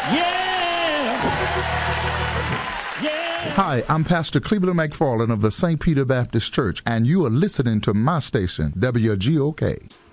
Hi, I'm Pastor Cleveland McFarland of the St. Peter Baptist Church, and you are listening to my station, WGOK.